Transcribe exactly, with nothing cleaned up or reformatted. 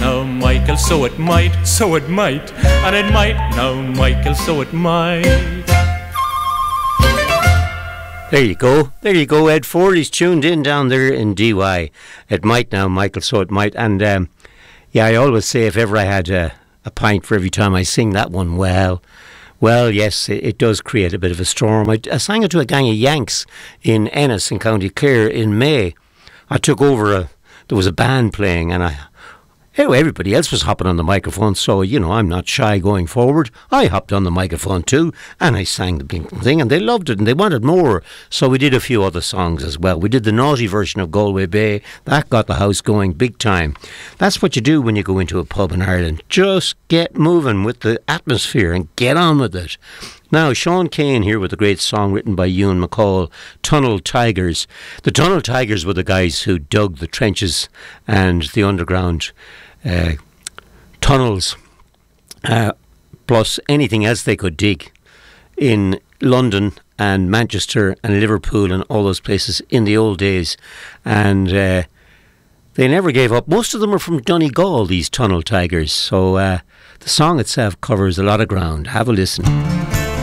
now, Michael, so it might, so it might, and it might now, Michael, so it might. There you go, there you go. Ed Ford is tuned in down there in D Y. It might now, Michael, so it might. And um, yeah, I always say if ever I had a, a pint for every time I sing that one, well, well, yes, it, it does create a bit of a storm. I, I sang it to a gang of Yanks in Ennis in County Clare in May. I took over a, there was a band playing, and I, anyway, everybody else was hopping on the microphone, so, you know, I'm not shy going forward. I hopped on the microphone too, and I sang the blinking thing, and they loved it, and they wanted more. So we did a few other songs as well. We did the naughty version of Galway Bay. That got the house going big time. That's what you do when you go into a pub in Ireland. Just get moving with the atmosphere and get on with it. Now, Sean Kane here with a great song written by Ewan MacColl, Tunnel Tigers. The Tunnel Tigers were the guys who dug the trenches and the underground uh, tunnels, uh, plus anything else they could dig in London and Manchester and Liverpool and all those places in the old days. And uh, they never gave up. Most of them are from Donegal, these Tunnel Tigers. So uh, the song itself covers a lot of ground. Have a listen.